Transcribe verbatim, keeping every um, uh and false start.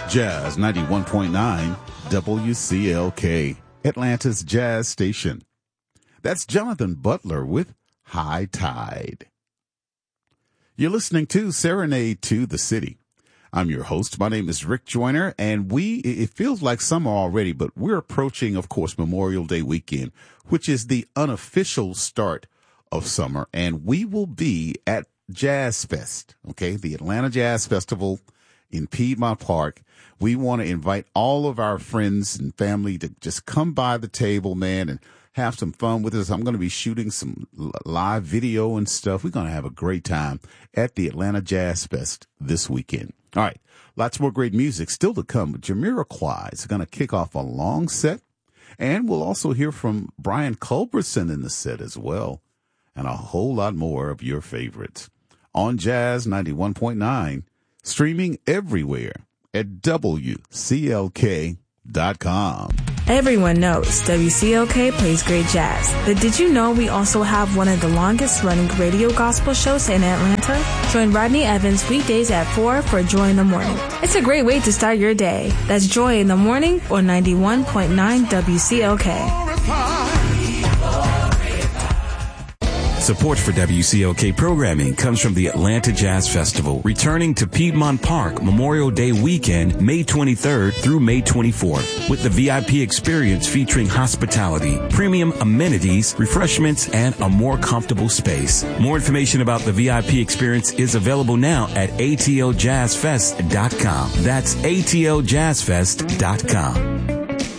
Jazz ninety-one point nine W C L K, Atlanta's Jazz Station. That's Jonathan Butler with High Tide. You're listening to Serenade to the City. I'm your host. My name is Rick Joyner, and we, it feels like summer already, but we're approaching, of course, Memorial Day weekend, which is the unofficial start of summer, and we will be at Jazz Fest, okay, the Atlanta Jazz Festival in Piedmont Park. We want to invite all of our friends and family to just come by the table, man, and have some fun with us. I'm going to be shooting some live video and stuff. We're going to have a great time at the Atlanta Jazz Fest this weekend. All right, lots more great music still to come. Jamiroquai is going to kick off a long set, and we'll also hear from Brian Culbertson in the set as well, and a whole lot more of your favorites on Jazz ninety-one point nine, streaming everywhere at W C L K dot com. Everyone knows W C L K plays great jazz, but did you know we also have one of the longest running radio gospel shows in Atlanta? Join Rodney Evans weekdays at four for Joy in the Morning. It's a great way to start your day. That's Joy in the Morning on ninety-one point nine W C L K. Support for W C L K programming comes from the Atlanta Jazz Festival, returning to Piedmont Park Memorial Day weekend, May twenty-third through May twenty-fourth, with the V I P experience featuring hospitality, premium amenities, refreshments, and a more comfortable space. More information about the V I P experience is available now at A T L jazz fest dot com. That's A T L jazz fest dot com.